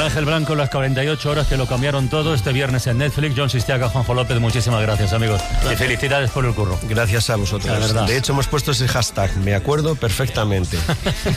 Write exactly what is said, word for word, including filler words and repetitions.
Ángel Blanco, las cuarenta y ocho horas que lo cambiaron todo, este viernes en Netflix. John Sistiaga, Juanjo López, muchísimas gracias, amigos. Gracias. Y felicidades por el curro. Gracias a vosotros. De hecho, hemos puesto ese hashtag, me acuerdo perfectamente.